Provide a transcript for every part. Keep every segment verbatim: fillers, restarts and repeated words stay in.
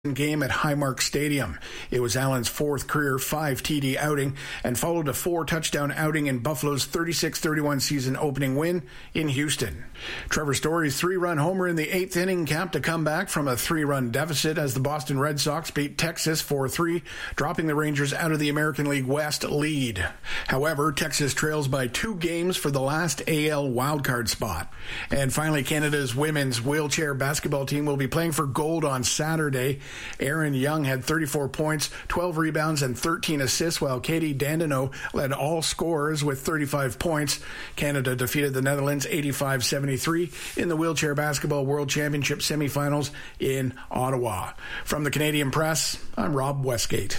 game at Highmark Stadium. It was Allen's fourth career five T D outing and followed a four-touchdown outing in Buffalo's thirty-six thirty-one season opening win in Houston. Trevor Story's three-run homer in the eighth inning capped a comeback from a three-run deficit as the Boston Red Sox beat Texas four three, dropping the Rangers out of the American League West lead. However, Texas trails by two games for the last A L wildcard spot. And finally, Canada's women's wheelchair basketball team will be playing for gold on Saturday. Erin Young had thirty-four points, twelve rebounds, and thirteen assists, while Katie Dandino led all scorers with thirty-five points. Canada defeated the Netherlands eighty-five seventy-three in the Wheelchair Basketball World Championship semifinals in Ottawa. From the Canadian Press, I'm Rob Westgate.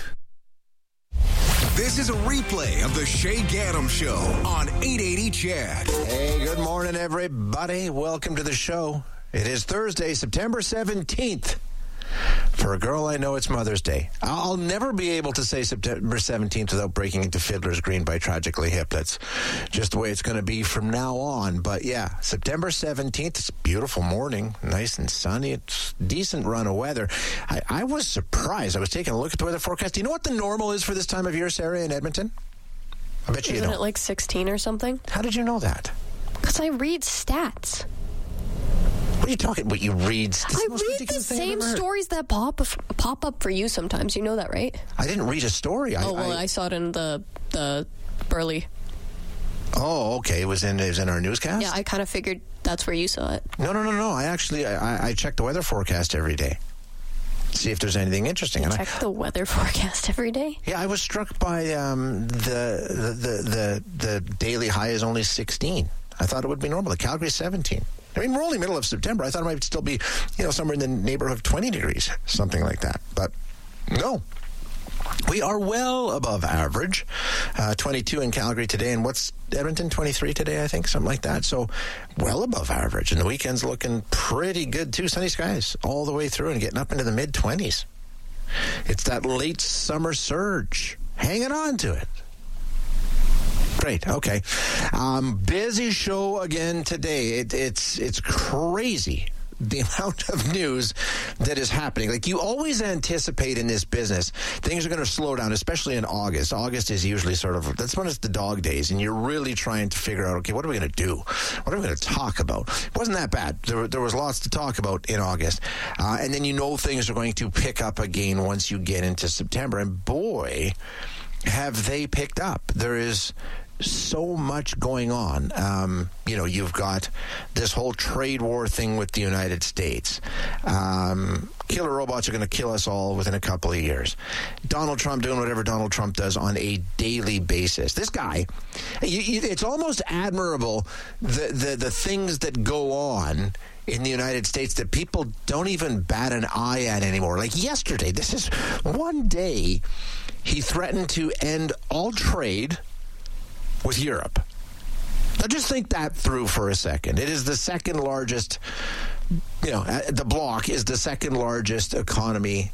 This is a replay of the Shay Gaddam Show on eight eighty C H E D. Hey, good morning, everybody. Welcome to the show. It is Thursday, September seventeenth. For a girl I know, it's Mother's Day. I'll never be able to say September seventeenth without breaking into Fiddler's Green by Tragically Hip. That's just the way it's going to be from now on. But yeah, September seventeenth, it's a beautiful morning, nice and sunny. It's a decent run of weather. I, I was surprised. I was taking a look at the weather forecast. Do you know what the normal is for this time of year, Sarah, in Edmonton? I bet you Isn't don't. it like sixteen or something? How did you know that? Because I read stats. What are you talking about? You read? I read the same stories that pop pop up for you sometimes. You know that, right? I didn't read a story. I, oh, well, I, I saw it in the the Burley. Oh, okay. It was in it was in our newscast? Yeah, I kind of figured that's where you saw it. No, no, no, no. I actually, I, I check the weather forecast every day. See if there's anything interesting. You and check I, the weather forecast every day? Yeah, I was struck by um, the, the, the, the, the daily high is only sixteen. I thought it would be normal. The Calgary's seventeen. I mean, we're only middle of September. I thought it might still be, you know, somewhere in the neighborhood of twenty degrees, something like that. But no. We are well above average. Uh, twenty-two in Calgary today. And what's Edmonton? twenty-three today, I think, something like that. So well above average. And the weekend's looking pretty good, too. Sunny skies all the way through and getting up into the mid-twenties. It's that late summer surge. Hanging on to it. Great. Okay. Um, busy show again today. It, it's it's crazy the amount of news that is happening. Like, you always anticipate in this business, things are going to slow down, especially in August. August is usually sort of, that's when it's the dog days, and you're really trying to figure out, okay, what are we going to do? What are we going to talk about? It wasn't that bad. There, there was lots to talk about in August. Uh, and then you know things are going to pick up again once you get into September. And boy, have they picked up. There is so much going on. Um, you know, you've got this whole trade war thing with the United States. Um, killer robots are going to kill us all within a couple of years. Donald Trump doing whatever Donald Trump does on a daily basis. This guy, you, you, it's almost admirable the, the, the things that go on in the United States that people don't even bat an eye at anymore. Like yesterday, this is one day he threatened to end all trade with Europe. Now just think that through for a second. It is the second largest, you know, the bloc is the second largest economy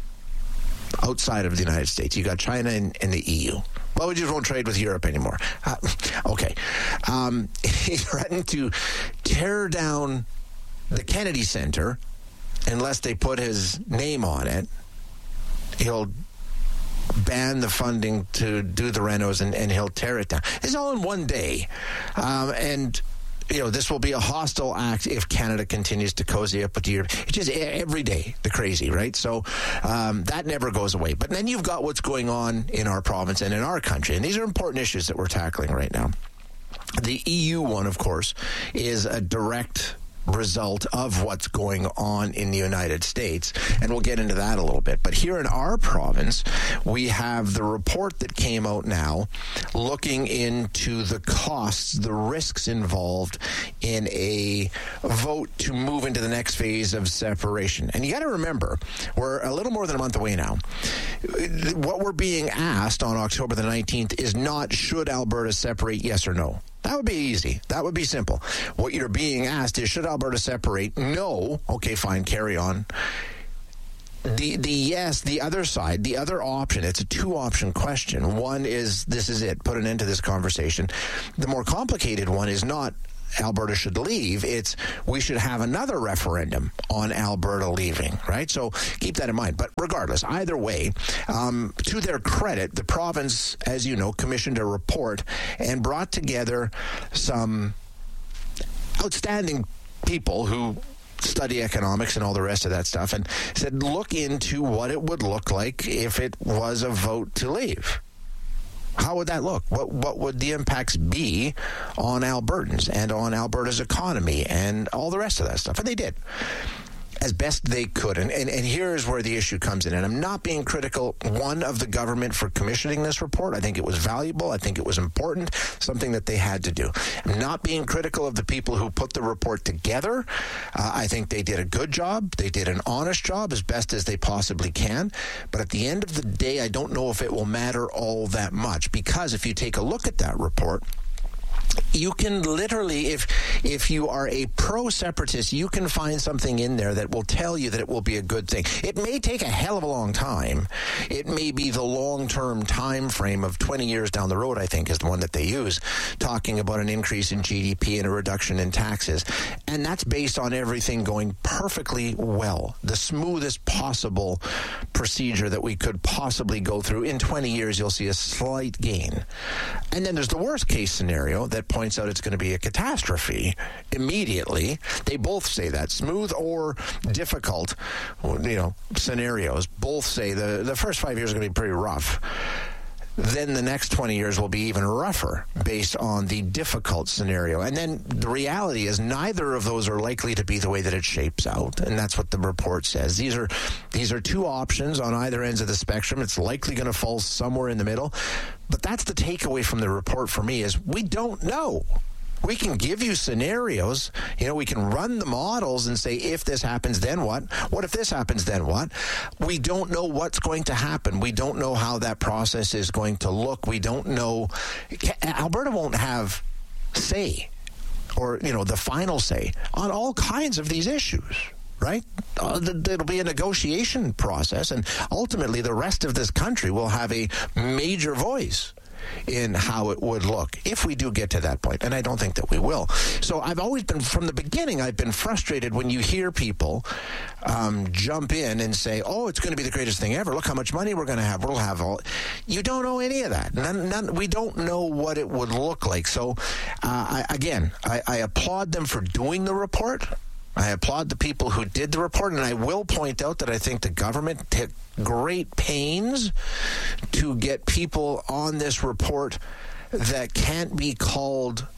outside of the United States. You got China and, and the E U. Well, we just won't trade with Europe anymore. Uh, okay. Um, he threatened to tear down the Kennedy Center unless they put his name on it. He'll ban the funding to do the renos, and, and he'll tear it down. It's all in one day. Um, and, you know, this will be a hostile act if Canada continues to cozy up with Europe. It's just every day, the crazy, right? So um, that never goes away. But then you've got what's going on in our province and in our country. And these are important issues that we're tackling right now. The E U one, of course, is a direct result of what's going on in the United States, and we'll get into that a little bit. But here in our province, we have the report that came out now looking into the costs, the risks involved in a vote to move into the next phase of separation. And you got to remember, we're a little more than a month away now. What we're being asked on October the nineteenth is not, should Alberta separate, yes or no? That would be easy. That would be simple. What you're being asked is, should Alberta separate? No. Okay, fine, carry on. The the yes, the other side, the other option, it's a two-option question. One is, this is it, put an end to this conversation. The more complicated one is not Alberta should leave. It's we should have another referendum on Alberta leaving, right? So keep that in mind. But regardless, either way, um, to their credit, the province, as you know, commissioned a report and brought together some outstanding people who study economics and all the rest of that stuff, and said, look into what it would look like if it was a vote to leave. How would that look? What what would the impacts be on Albertans and on Alberta's economy and all the rest of that stuff? And they did, as best they could. And, and, and here's where the issue comes in. And I'm not being critical, one, of the government for commissioning this report. I think it was valuable. I think it was important, something that they had to do. I'm not being critical of the people who put the report together. Uh, I think they did a good job. They did an honest job as best as they possibly can. But at the end of the day, I don't know if it will matter all that much, because if you take a look at that report, you can literally, if if you are a pro-separatist, you can find something in there that will tell you that it will be a good thing. It may take a hell of a long time. It may be the long-term time frame of twenty years down the road, I think, is the one that they use, talking about an increase in G D P and a reduction in taxes. And that's based on everything going perfectly well. The smoothest possible procedure that we could possibly go through. In twenty years, you'll see a slight gain. And then there's the worst-case scenario that points out it's going to be a catastrophe immediately. They both say that. Smooth or difficult, you know, scenarios both say the, the first five years are going to be pretty rough. Then the next twenty years will be even rougher based on the difficult scenario. And then the reality is neither of those are likely to be the way that it shapes out. And that's what the report says. These are these are two options on either ends of the spectrum. It's likely going to fall somewhere in the middle. But that's the takeaway from the report for me, is we don't know. We can give you scenarios. You know, we can run the models and say, if this happens, then what? What if this happens, then what? We don't know what's going to happen. We don't know how that process is going to look. We don't know. Alberta won't have say, or, you know, the final say on all kinds of these issues. Right? Uh, it'll be a negotiation process, and ultimately the rest of this country will have a major voice in how it would look if we do get to that point, and I don't think that we will. So I've always been, from the beginning, I've been frustrated when you hear people um, jump in and say, oh, it's going to be the greatest thing ever. Look how much money we're going to have. We'll have all. You don't know any of that. None, none, we don't know what it would look like. So, uh, I, again, I, I applaud them for doing the report. I applaud the people who did the report, and I will point out that I think the government took great pains to get people on this report that can't be called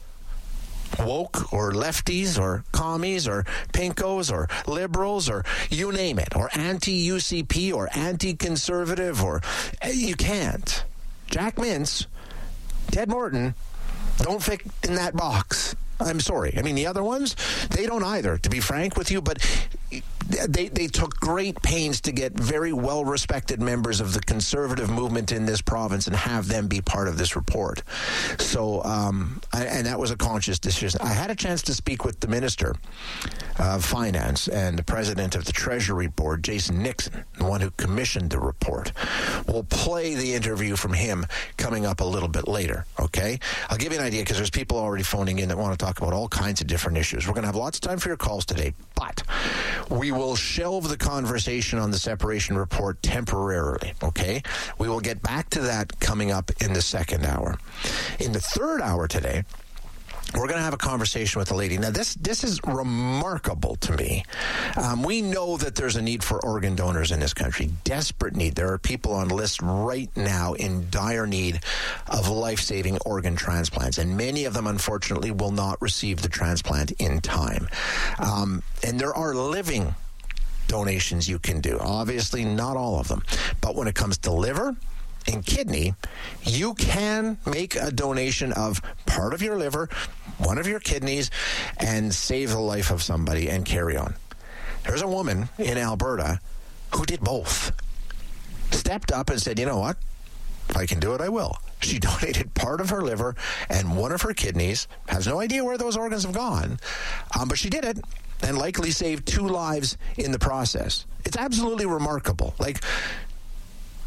woke or lefties or commies or pinkos or liberals or you name it, or anti-U C P or anti-conservative, or you can't. Jack Mintz, Ted Morton don't fit in that box. I'm sorry. I mean, the other ones, they don't either, to be frank with you, but they they took great pains to get very well-respected members of the conservative movement in this province and have them be part of this report. So, um, I, and that was a conscious decision. I had a chance to speak with the Minister of Finance and the President of the Treasury Board, Jason Nixon, the one who commissioned the report. We'll play the interview from him coming up a little bit later, okay? I'll give you an idea, because there's people already phoning in that want to talk about all kinds of different issues. We're going to have lots of time for your calls today, but we will shelve the conversation on the separation report temporarily, okay? We will get back to that coming up in the second hour. In the third hour today, we're going to have a conversation with a lady. Now, this this is remarkable to me. Um, we know that there's a need for organ donors in this country, desperate need. There are people on lists right now in dire need of life-saving organ transplants, and many of them, unfortunately, will not receive the transplant in time. Um, and there are living donations you can do. Obviously, not all of them. But when it comes to liver and kidney, you can make a donation of part of your liver, one of your kidneys, and save the life of somebody and carry on. There's a woman in Alberta who did both. Stepped up and said, you know what? If I can do it, I will. She donated part of her liver and one of her kidneys. Has no idea where those organs have gone, um, but she did it, and likely saved two lives in the process. It's absolutely remarkable. Like,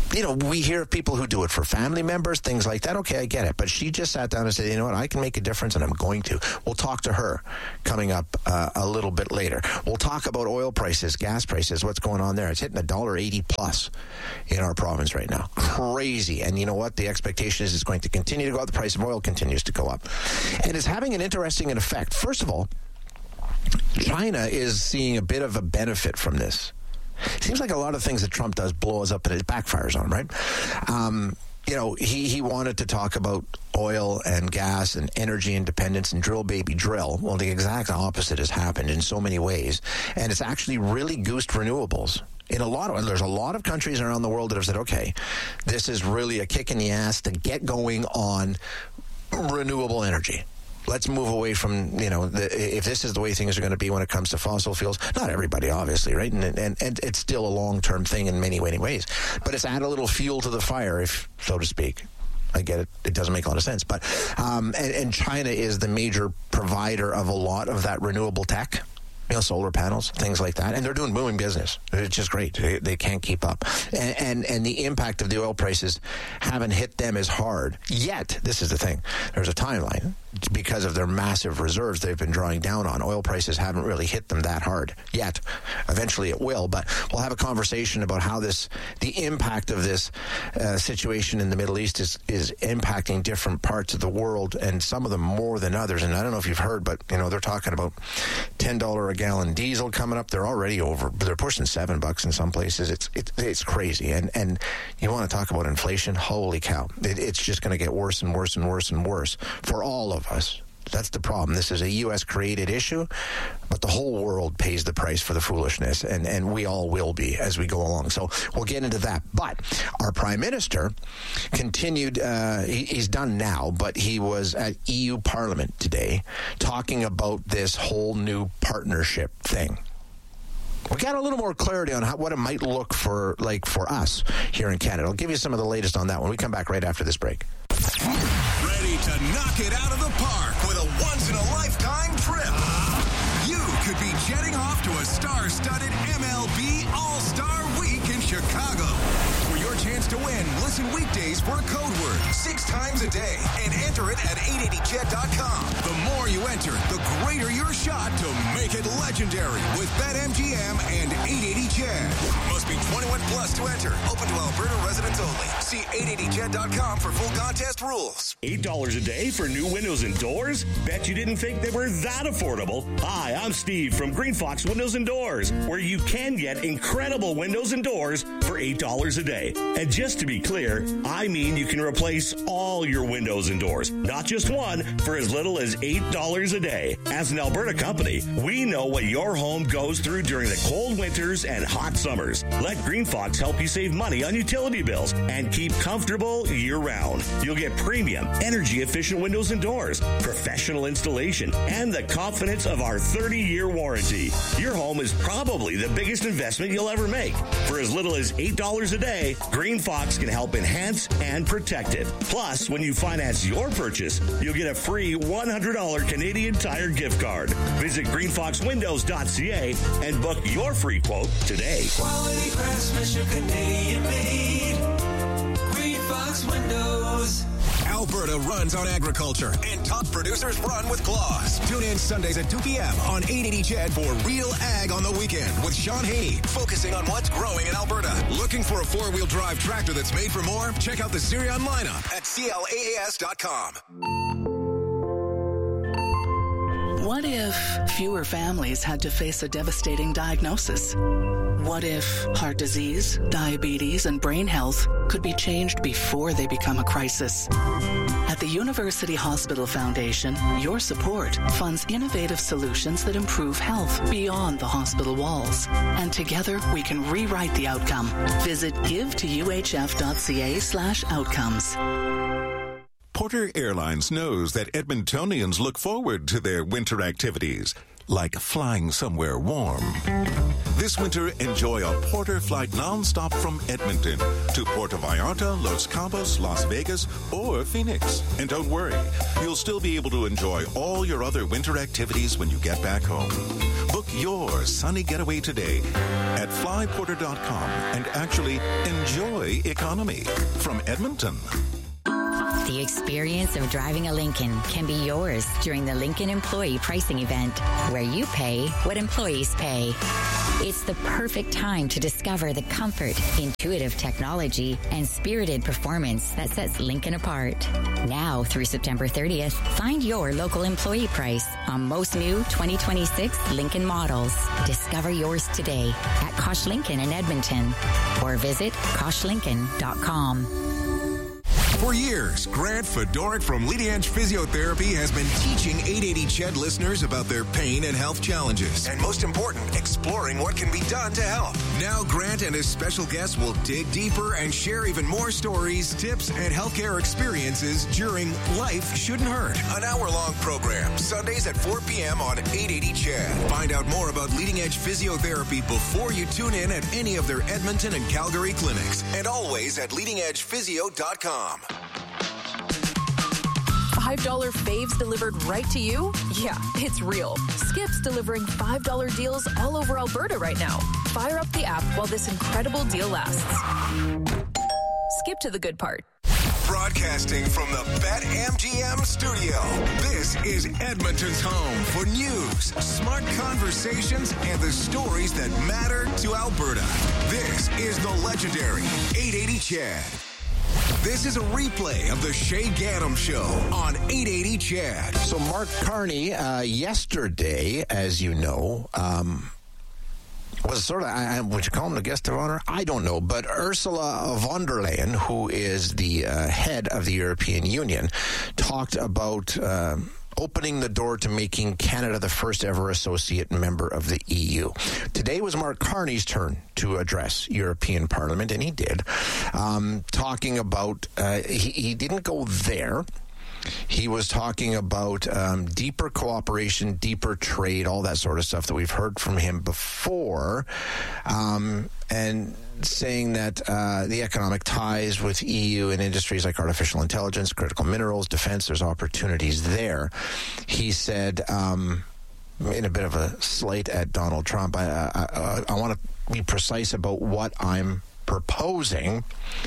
you know, we hear of people who do it for family members, things like that. Okay, I get it. But she just sat down and said, you know what, I can make a difference, and I'm going to. We'll talk to her coming up uh, a little bit later. We'll talk about oil prices, gas prices, what's going on there. It's hitting one dollar eighty plus in our province right now. Crazy. And you know what? The expectation is it's going to continue to go up. The price of oil continues to go up. And it's having an interesting effect. First of all, China is seeing a bit of a benefit from this. Seems like a lot of things that Trump does blows up and it backfires on, right? Um, you know, he, he wanted to talk about oil and gas and energy independence and drill, baby, drill. Well, the exact opposite has happened in so many ways. And it's actually really goosed renewables. In a lot of, there's a lot of countries around the world that have said, okay, this is really a kick in the ass to get going on renewable energy. Let's move away from, you know, the, if this is the way things are going to be when it comes to fossil fuels. Not everybody, obviously, right? And and, and it's still a long-term thing in many, many ways. But it's add a little fuel to the fire, if so to speak. I get it. It doesn't make a lot of sense. But um, and, and China is the major provider of a lot of that renewable tech. You know, solar panels, things like that. And they're doing booming business. It's just great. They, they can't keep up. And, and and the impact of the oil prices haven't hit them as hard. Yet, this is the thing. There's a timeline. Because of their massive reserves they've been drawing down on, oil prices haven't really hit them that hard yet. Eventually it will, but we'll have a conversation about how this, the impact of this uh, situation in the Middle East is, is impacting different parts of the world, and some of them more than others. And I don't know if you've heard, but, you know, they're talking about ten dollars a gallon diesel coming up. They're already over, they're pushing seven bucks in some places. It's it's, it's crazy. And, and you want to talk about inflation? Holy cow. It, it's just going to get worse and worse and worse and worse for all of us. That's the problem. This is a U S created issue, but the whole world pays the price for the foolishness, and, and we all will be as we go along. So we'll get into that. But our Prime Minister continued, uh, he, he's done now, but he was at E U Parliament today talking about this whole new partnership thing. We got a little more clarity on how, what it might look for like for us here in Canada. I'll give you some of the latest on that when we come back right after this break. Ready to knock it out of the park with a once-in-a-lifetime trip? You could be jetting off to a star-studded M L B All-Star Week in Chicago. For your chance to win, listen weekdays for a code word six times a day and enter it at eight eighty jet dot com. The more you enter, the greater your shot to make it legendary with BetMGM and eight eighty Jet. Must be twenty-one plus to enter. Open to Alberta residents only. See eight eighty jet dot com for full contest rules. eight dollars a day for new windows and doors? Bet you didn't think they were that affordable. Hi, I'm Steve from Green Fox Windows and Doors, where you can get incredible windows and doors for eight dollars a day. And just to be clear, I mean you can replace all your windows and doors, not just one, for as little as eight dollars a day. As an Alberta company, we know what your home goes through during the cold winters and hot summers. Let Green Fox help you save money on utility bills and keep comfortable year-round. You'll get premium, energy-efficient windows and doors, professional installation, and the confidence of our thirty-year warranty. Your home is probably the biggest investment you'll ever make. For as little as eight dollars a day, Green Fox can help enhance and protect it. Plus, when you finance your purchase, you'll get a free one hundred dollars Canadian Tire gift card. Visit green fox windows dot c a and book your free quote today. Quality craftsmanship, Canadian made. Green Fox Windows. Alberta runs on agriculture, and top producers run with claws. Tune in Sundays at two p.m. on eight eighty Jet for Real Ag on the Weekend with Sean Haney, focusing on what's growing in Alberta. Looking for a four-wheel drive tractor that's made for more? Check out the Sirion lineup at C L A A S dot com. What if fewer families had to face a devastating diagnosis? What if heart disease, diabetes, and brain health could be changed before they become a crisis? At the University Hospital Foundation, your support funds innovative solutions that improve health beyond the hospital walls. And together, we can rewrite the outcome. Visit give to u h f dot c a slash outcomes. Porter Airlines knows that Edmontonians look forward to their winter activities. like flying somewhere warm. This winter, enjoy a Porter flight nonstop from Edmonton to Puerto Vallarta, Los Cabos, Las Vegas, or Phoenix. And don't worry, you'll still be able to enjoy all your other winter activities when you get back home. Book your sunny getaway today at fly porter dot com and actually enjoy economy from Edmonton. The experience of driving a Lincoln can be yours during the Lincoln Employee Pricing Event, where you pay what employees pay. It's the perfect time to discover the comfort, intuitive technology, and spirited performance that sets Lincoln apart. Now through September thirtieth, find your local employee price on most new twenty twenty-six Lincoln models. Discover yours today at Kosh Lincoln in Edmonton or visit kosh lincoln dot com. For years, Grant Fedoruk from Leading Edge Physiotherapy has been teaching eight eighty C H E D listeners about their pain and health challenges. And most important, exploring what can be done to help. Now Grant and his special guests will dig deeper and share even more stories, tips, and healthcare experiences during Life Shouldn't Hurt. An hour-long program, Sundays at four p.m. on eight eighty C H E D. Find out more about Leading Edge Physiotherapy before you tune in at any of their Edmonton and Calgary clinics. And always at leading edge physio dot com. five dollar faves delivered right to you? Yeah, it's real. Skip's delivering five dollar deals all over Alberta right now. Fire up the app while this incredible deal lasts. Skip to the good part. Broadcasting from the BetMGM studio, this is Edmonton's home for news, smart conversations, and the stories that matter to Alberta. This is the legendary eight eighty C H E D. This is a replay of the Shay Gaddam Show on eight eighty C H E D. So Mark Carney, uh, yesterday, as you know, um, was sort of, I, would you call him the guest of honor? I don't know. But Ursula von der Leyen, who is the uh, head of the European Union, talked about Uh, opening the door to making Canada the first ever associate member of the E U. Today was Mark Carney's turn to address European Parliament, and he did, um, talking about, uh, he, he didn't go there. He was talking about um, deeper cooperation, deeper trade, all that sort of stuff that we've heard from him before, um, and saying that uh, the economic ties with E U and industries like artificial intelligence, critical minerals, defense, there's opportunities there. He said, um, in a bit of a slight at Donald Trump, I, I, I, I want to be precise about what I'm proposing,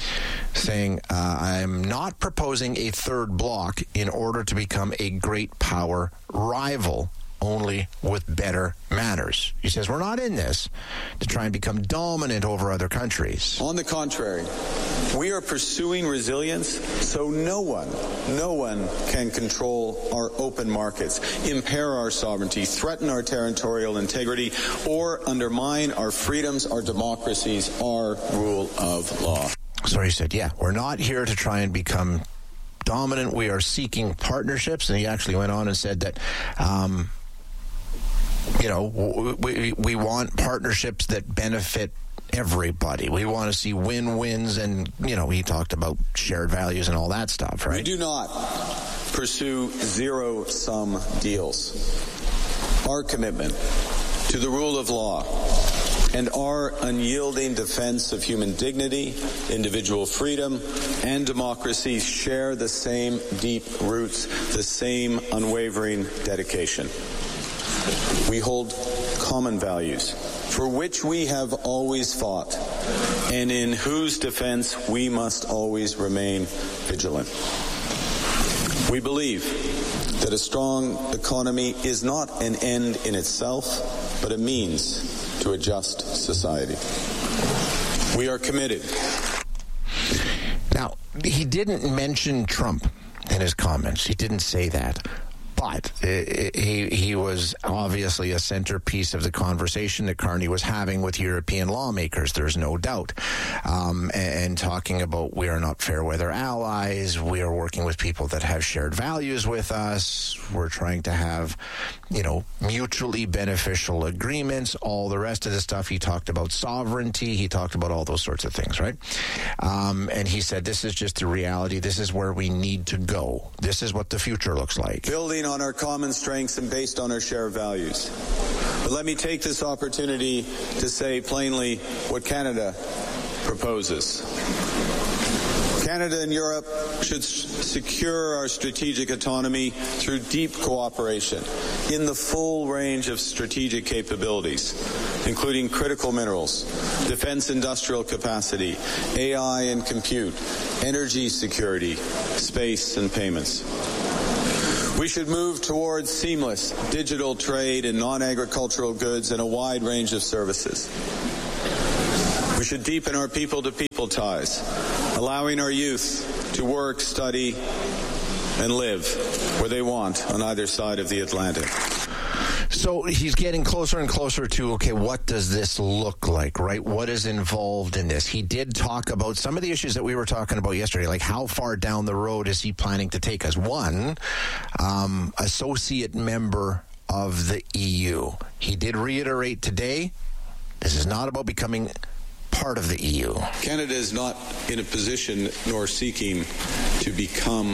saying uh, I'm not proposing a third bloc in order to become a great power rival, only with better manners. He says we're not in this to try and become dominant over other countries. On the contrary, we are pursuing resilience so no one, no one can control our open markets, impair our sovereignty, threaten our territorial integrity, or undermine our freedoms, our democracies, our rule of law. So he said, yeah, we're not here to try and become dominant. We are seeking partnerships. And he actually went on and said that, um, you know, we, we want partnerships that benefit everybody. We want to see win-wins, and, you know, he talked about shared values and all that stuff, right? We do not pursue zero-sum deals. Our commitment to the rule of law and our unyielding defense of human dignity, individual freedom, and democracy share the same deep roots, the same unwavering dedication. We hold common values for which we have always fought and in whose defense we must always remain vigilant. We believe that a strong economy is not an end in itself, but a means to a just society. We are committed. Now, he didn't mention Trump in his comments. He didn't say that. But he he was obviously a centerpiece of the conversation that Carney was having with European lawmakers, there's no doubt, um, and talking about we are not fair weather allies, we are working with people that have shared values with us, we're trying to have, you know, mutually beneficial agreements, all the rest of the stuff. He talked about sovereignty, he talked about all those sorts of things, right? Um, and he said this is just the reality, this is where we need to go, this is what the future looks like. Building on our common strengths and based on our shared values. But let me take this opportunity to say plainly what Canada proposes. Canada and Europe should secure our strategic autonomy through deep cooperation in the full range of strategic capabilities, including critical minerals, defense industrial capacity, A I and compute, energy security, space and payments. We should move towards seamless digital trade in non-agricultural goods and a wide range of services. We should deepen our people-to-people ties, allowing our youth to work, study, and live where they want on either side of the Atlantic. So he's getting closer and closer to, okay, what does this look like, right? What is involved in this? He did talk about some of the issues that we were talking about yesterday, like how far down the road is he planning to take us? One, um, associate member of the E U. He did reiterate today, this is not about becoming part of the E U. Canada is not in a position nor seeking to become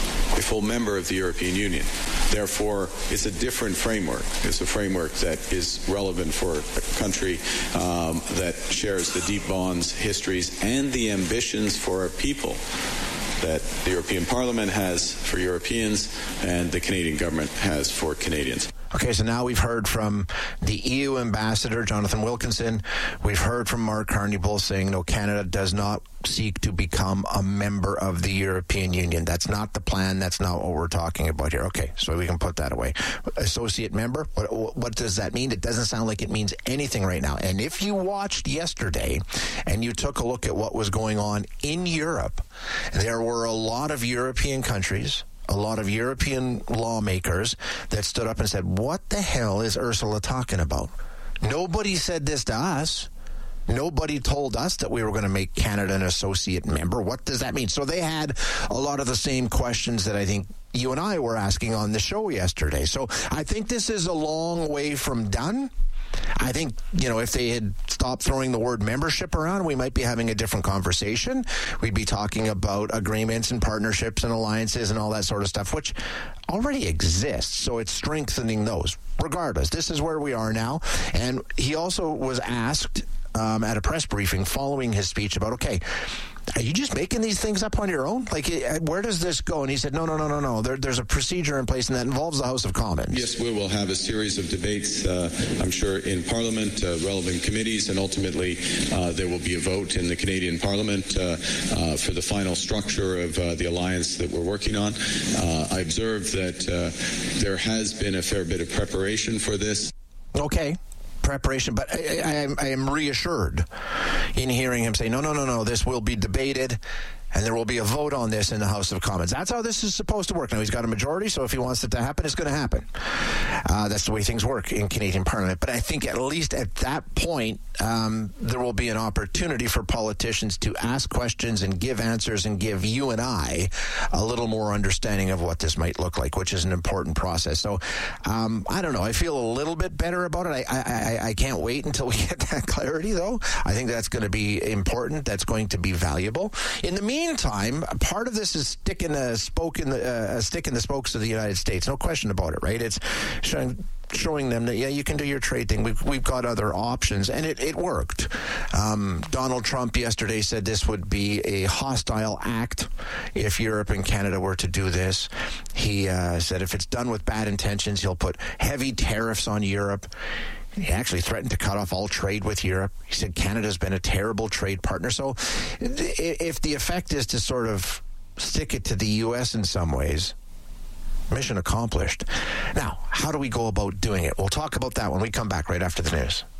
a full member of the European Union. Therefore, it's a different framework. It's a framework that is relevant for a country um, that shares the deep bonds, histories, and the ambitions for our people that the European Parliament has for Europeans and the Canadian government has for Canadians. Okay, so now we've heard from the E U ambassador, Jonathan Wilkinson. We've heard from Mark Carney both saying, no, Canada does not seek to become a member of the European Union. That's not the plan. That's not what we're talking about here. Okay, so we can put that away. Associate member, what, what does that mean? It doesn't sound like it means anything right now. And if you watched yesterday and you took a look at what was going on in Europe, there were a lot of European countries, a lot of European lawmakers that stood up and said, what the hell is Ursula talking about? Nobody said this to us. Nobody told us that we were going to make Canada an associate member. What does that mean? So they had a lot of the same questions that I think you and I were asking on the show yesterday. So I think this is a long way from done. I think, you know, if they had stopped throwing the word membership around, we might be having a different conversation. We'd be talking about agreements and partnerships and alliances and all that sort of stuff, which already exists. So it's strengthening those. Regardless, this is where we are now. And he also was asked um, at a press briefing following his speech about, okay, are you just making these things up on your own? Like, where does this go? And he said, no, no, no, no, no. There, there's a procedure in place, and that involves the House of Commons. Yes, we will have a series of debates, uh, I'm sure, in Parliament, uh, relevant committees, and ultimately uh, there will be a vote in the Canadian Parliament uh, uh, for the final structure of uh, the alliance that we're working on. Uh, I observe that uh, there has been a fair bit of preparation for this. Okay. Preparation, but I, I, am, I am reassured in hearing him say, no, no, no, no, this will be debated and there will be a vote on this in the House of Commons. That's how this is supposed to work. Now, he's got a majority, so if he wants it to happen, it's going to happen. Uh, that's the way things work in Canadian Parliament. But I think at least at that point, um, there will be an opportunity for politicians to ask questions and give answers and give you and I a little more understanding of what this might look like, which is an important process. So, um, I don't know. I feel a little bit better about it. I, I, I can't wait until we get that clarity, though. I think that's going to be important. That's going to be valuable. In the meantime, Meantime, part of this is sticking a spoke in the uh, a stick in the spokes of the United States. No question about it, right? It's showing, showing them that, yeah, you can do your trade thing. We've, we've got other options, and it, it worked. Um, Donald Trump yesterday said this would be a hostile act if Europe and Canada were to do this. He uh, said if it's done with bad intentions, he'll put heavy tariffs on Europe. He actually threatened to cut off all trade with Europe. He said Canada's been a terrible trade partner. So if the effect is to sort of stick it to the U S in some ways, mission accomplished. Now, how do we go about doing it? We'll talk about that when we come back right after the news.